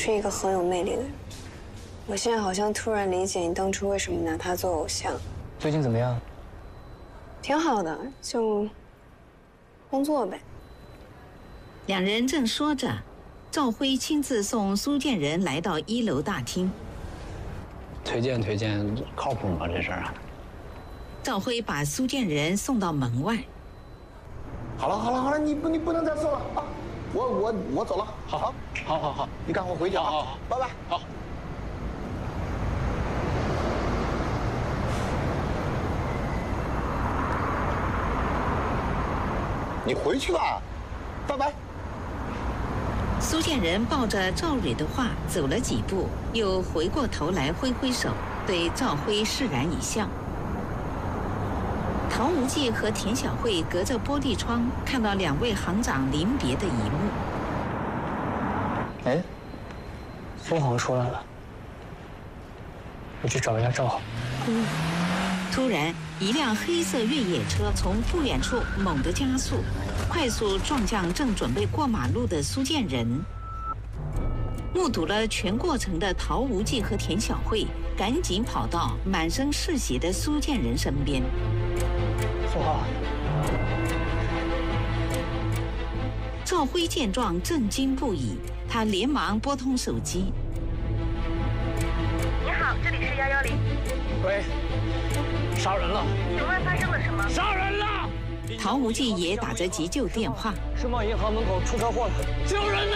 是一个很有魅力的人。我现在好像突然理解你当初为什么拿他做偶像。 最近怎么样？ 挺好的，就工作呗。 两人正说着，赵辉亲自送苏建仁来到1楼大厅。 推荐，靠谱吗？这事儿啊？ 赵辉把苏建仁送到门外。 好了，你不能再送了啊！我走了。好，你赶快回去啊！好，拜拜。好。你回去吧，拜拜。 苏建仁抱着赵蕊的话走了几步，又回过头来挥挥手，对赵辉释然一笑。陶无忌和田小慧隔着玻璃窗看到2位行长临别的一幕。 哎，凤凰出来了，我去找一下赵好。 突然，一辆黑色越野车从不远处猛地加速，快速撞向正准备过马路的苏建仁。目睹了全过程的陶无忌和田小慧赶紧跑到满身是血的苏建仁身边。 凤凰， 赵辉见状震惊不已，他连忙拨通手机。 你好，这里是110。 喂，杀人了！ 请问发生了什么？ 杀人了！ 陶无忌也打着急救电话。 世贸银行门口出车祸了，救人呢！